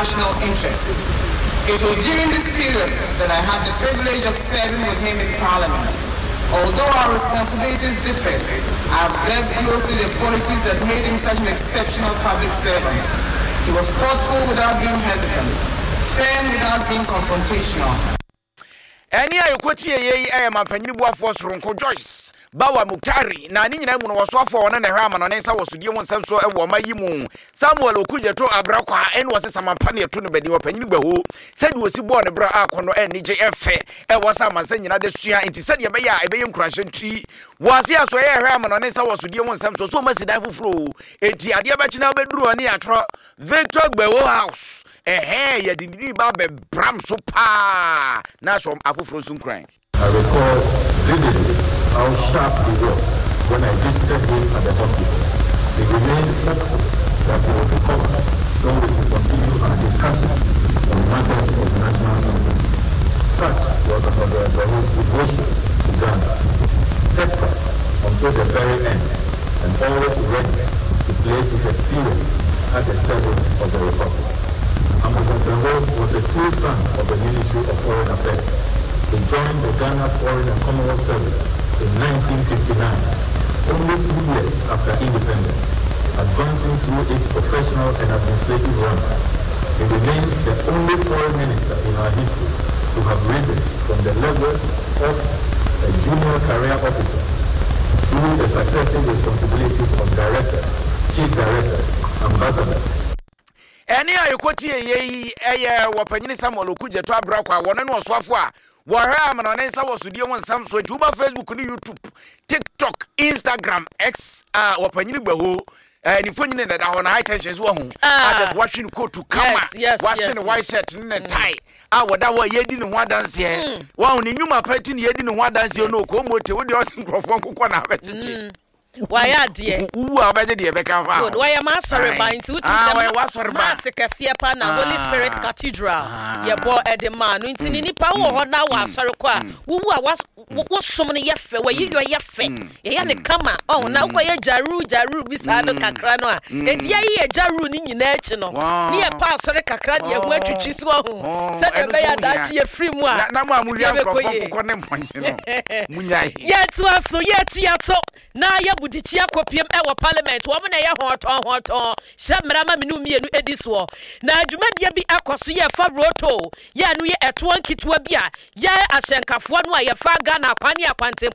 national interests. It was during this period that I had the privilege of serving with him in Parliament. Although our responsibilities differed, I observed closely the qualities that made him such an exceptional public servant. He was thoughtful without being hesitant, firm without being confrontational. Any ayokoti ye mampanyini boafo soronko Joyce Bawa Muktari na ni nyina mu no wasofo na hwa ma no nsa wosudie mu nsam so ewo mayi mu Samuel Okudjeto abrakwa en wose samampane eto no bedi wapanyini gbaho sedi wosi bo ne bra akono NJ efe e wasa mansa nyina de sua enti sedi be ya ebe yenkurahye ntri wase aso ye hwa ma no nsa wosudie mu nsam so masida fufuro enti ade ba kina beduru ani atro Victor Gbaho house ya dindini ba be bram so pa na so afufuro sun kran. I recall vividly how sharp he was when I visited him at the hospital. He remained hopeful that he would recover so we could continue our discussion on matters of national interest. Such was Honorable Gbaho's devotion to Ghana, steadfast until the very end, and always ready to place his experience at the service of the Republic. Honorable Gbaho was a true son of the Ministry of Foreign Affairs. He joined the Ghana Foreign and Commonwealth Service in 1959, only 2 years after independence, advancing through its professional and administrative ranks. He remains the only foreign minister in our history to have risen from the level of a junior career officer through the successive responsibilities of director, chief director, ambassador. Any ayokoti wapanyini Samuel Okudjeto abrakwa wona no oswafo a Waham and Anessa was with you on some switch over Facebook, YouTube, TikTok, Instagram, X, Wapanyini Baho, and if you need that on high tensions, I just watching coat to come, watching the white shirt and a tie. I would that way you didn't want dance here. Wow, you my petting, you didn't want dance, you know, come with the Austin Crawford. Why are dear? Who are better, dear Becca? Why am I sorry by into Massacre Holy Spirit Cathedral? Your boy at the man, Nintini Power, now was sorry. Who was so many yaffe where you are yaffe? Yana Kama, oh, now why a Jaru beside the Cacrano, and ye a Jaru in national. Near Pastor Cacrania, where to choose one. Said a bear that ye free one. Now, yet was so yet now. Budichia kopiam ewa parliament wo na ye hoton shamrama minu mienu ediso na adwumadia bi akoso ye fa roto ye anu ye eto nkitwa bia ye ahyenkafo no ye fa Ghana kwani akwante